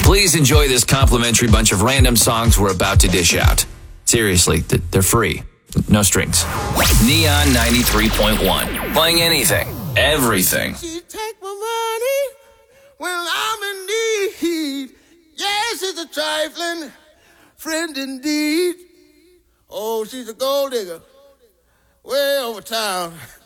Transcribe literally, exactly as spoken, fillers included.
Please enjoy this complimentary bunch of random songs we're about to dish out. Seriously, th- they're free. No strings. Neon ninety-three point one. Playing anything, everything. She take my money when I'm in need. Yes, it's a trifling friend indeed. Oh, she's a gold digger way over town.